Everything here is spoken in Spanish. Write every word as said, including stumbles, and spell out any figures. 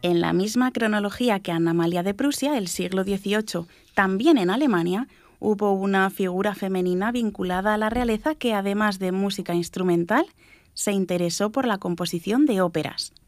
En la misma cronología que Ana Amalia de Prusia, el siglo dieciocho, también en Alemania, hubo una figura femenina vinculada a la realeza que, además de música instrumental, se interesó por la composición de óperas.